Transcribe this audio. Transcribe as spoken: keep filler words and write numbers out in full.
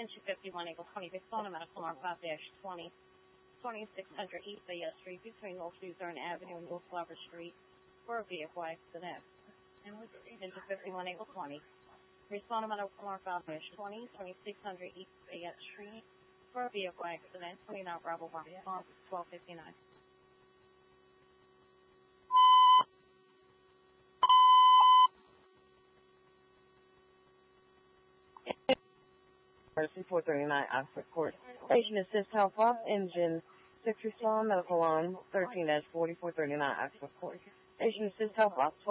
Into fifty-one Eagle twenty, respond to medical alarm five dash twenty, twenty-six hundred East Bayette Street between North Luzerne Avenue and North Glover Street for a vehicle accident. Into fifty-one Eagle twenty, respond to medical alarm five dash twenty, twenty-six hundred East Bayette Street for a vehicle accident. twenty-nine Bravo one, response twelve fifty-nine. Mercy four thirty-nine Oxford Court. Station assist help off engine six respond medical alarm thirteen dash forty-four thirty-nine Oxford Court. Station assist help off twelve